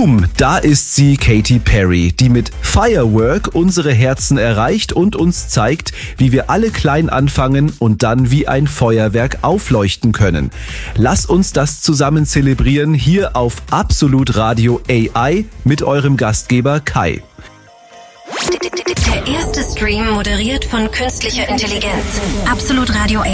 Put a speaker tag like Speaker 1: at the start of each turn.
Speaker 1: Boom, da ist sie, Katy Perry, die mit Firework unsere Herzen erreicht und uns zeigt, wie wir alle klein anfangen und dann wie ein Feuerwerk aufleuchten können. Lass uns das zusammen zelebrieren hier auf Absolut Radio AI mit eurem Gastgeber Kai.
Speaker 2: Der erste Stream moderiert von künstlicher Intelligenz. Absolut Radio AI.